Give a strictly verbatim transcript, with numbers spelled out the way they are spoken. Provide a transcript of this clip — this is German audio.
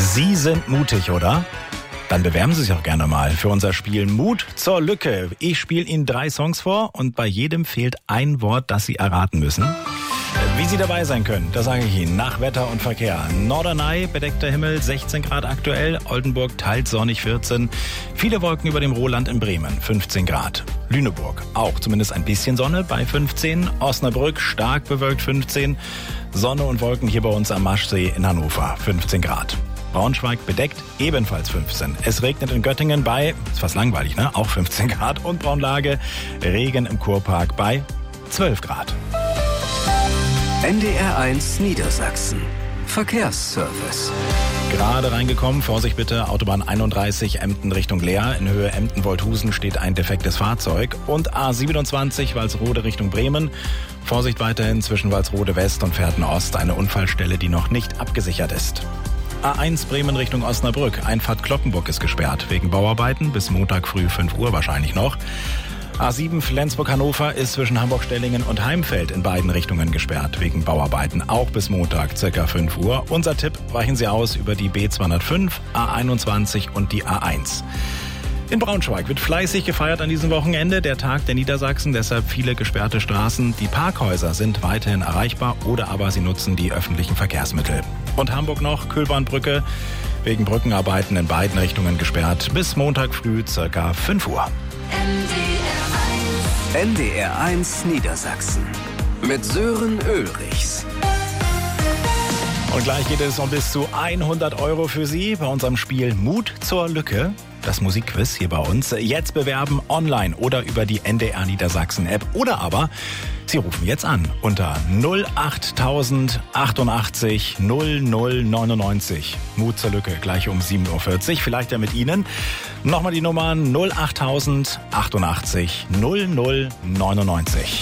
Sie sind mutig, oder? Dann bewerben Sie sich auch gerne mal für unser Spiel Mut zur Lücke. Ich spiele Ihnen drei Songs vor und bei jedem fehlt ein Wort, das Sie erraten müssen. Wie Sie dabei sein können, das sage ich Ihnen nach Wetter und Verkehr. Norderney, bedeckter Himmel, sechzehn Grad aktuell. Oldenburg teils sonnig, vierzehn. Viele Wolken über dem Roland in Bremen, fünfzehn Grad. Lüneburg auch zumindest ein bisschen Sonne bei fünfzehn. Osnabrück stark bewölkt, fünfzehn. Sonne und Wolken hier bei uns am Maschsee in Hannover, fünfzehn Grad. Braunschweig bedeckt, ebenfalls fünfzehn. Es regnet in Göttingen bei, ist fast langweilig, ne? Auch fünfzehn Grad. Und Braunlage, Regen im Kurpark bei zwölf Grad. N D R eins Niedersachsen. Verkehrsservice. Gerade reingekommen, Vorsicht bitte, Autobahn einunddreißig Emden Richtung Leer. In Höhe Emden-Wolthusen steht ein defektes Fahrzeug. Und A siebenundzwanzig Walsrode Richtung Bremen. Vorsicht weiterhin zwischen Walsrode West und Verden Ost, eine Unfallstelle, die noch nicht abgesichert ist. A eins Bremen Richtung Osnabrück, Einfahrt Cloppenburg ist gesperrt, wegen Bauarbeiten, bis Montag früh fünf Uhr wahrscheinlich noch. A sieben Flensburg-Hannover ist zwischen Hamburg-Stellingen und Heimfeld in beiden Richtungen gesperrt, wegen Bauarbeiten, auch bis Montag circa fünf Uhr. Unser Tipp, weichen Sie aus über die B zweihundertfünf, A einundzwanzig und die A eins. In Braunschweig wird fleißig gefeiert an diesem Wochenende, der Tag der Niedersachsen, deshalb viele gesperrte Straßen. Die Parkhäuser sind weiterhin erreichbar oder aber Sie nutzen die öffentlichen Verkehrsmittel. Und Hamburg noch, Kühlbahnbrücke, wegen Brückenarbeiten in beiden Richtungen gesperrt, bis Montag früh circa fünf Uhr. N D R eins Niedersachsen mit Sören Ulrichs. Und gleich geht es um bis zu hundert Euro für Sie bei unserem Spiel Mut zur Lücke. Das Musikquiz hier bei uns. Jetzt bewerben online oder über die N D R Niedersachsen App. Oder aber Sie rufen jetzt an unter null acht tausend achtundachtzig null null neunundneunzig. Mut zur Lücke, gleich um sieben Uhr vierzig. Vielleicht ja mit Ihnen. Nochmal die Nummer null acht tausend achtundachtzig null null neunundneunzig.